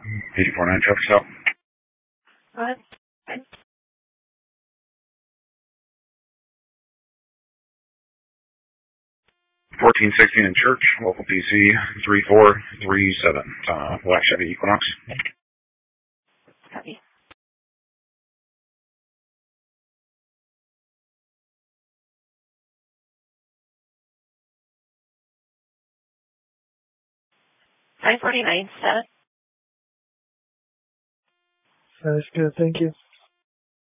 849 traffic stop. Go ahead. 1416 in Church, local PC 3437, Black Chevy Equinox. Copy. $549 set. That's good, thank you.